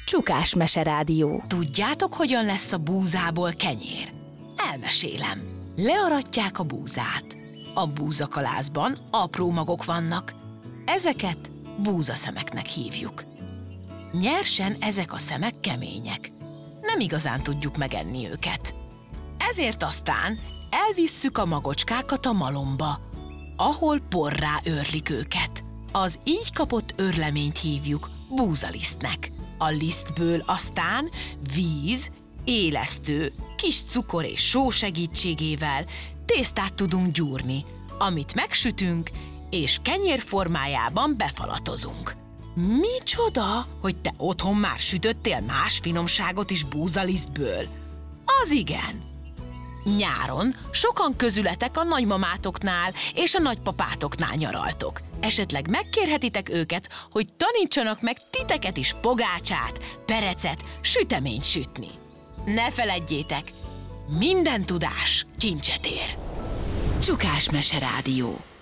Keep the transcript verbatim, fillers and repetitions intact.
Csukás Meserádió. Tudjátok, hogyan lesz a búzából kenyér? Elmesélem. Learatják a búzát. A búzakalászban apró magok vannak. Ezeket búzaszemeknek hívjuk. Nyersen ezek a szemek kemények. Nem igazán tudjuk megenni őket. Ezért aztán elvisszük a magocskákat a malomba, ahol porrá őrlik őket. Az így kapott őrleményt hívjuk búzalisztnek. A lisztből aztán víz, élesztő, kis cukor és só segítségével tésztát tudunk gyúrni, amit megsütünk, és kenyér formájában befalatozunk. Micsoda, hogy te otthon már sütöttél más finomságot is búzalisztből? Az igen! Nyáron sokan közületek a nagymamátoknál és a nagypapátoknál nyaraltok. Esetleg megkérhetitek őket, hogy tanítsanak meg titeket is pogácsát, perecet, süteményt sütni. Ne feledjétek, minden tudás kincset ér. Csukás Meserádió.